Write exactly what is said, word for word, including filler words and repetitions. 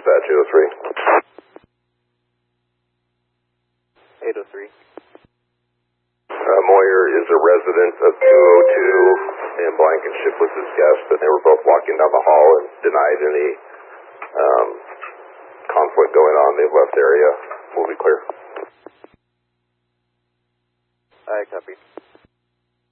dispatch eight oh three. eight oh three. Uh, Moyer is a resident of two oh two, and Blankenship was his guest, and they were both walking down the hall and denied any um, conflict going on. They've left the area. We'll be clear. I copy.